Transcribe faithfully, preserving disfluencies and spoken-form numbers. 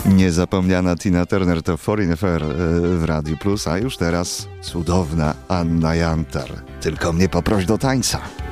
Niezapomniana Tina Turner to Foreign Affair w Radiu Plus, a już teraz cudowna Anna Jantar. Tylko mnie poproś do tańca.